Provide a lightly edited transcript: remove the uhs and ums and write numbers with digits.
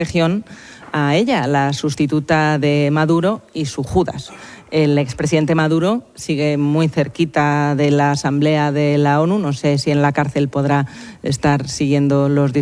región a ella, la sustituta de Maduro y su Judas. El expresidente Maduro sigue muy cerquita de la Asamblea de la ONU. No sé si en la cárcel podrá estar siguiendo los discursos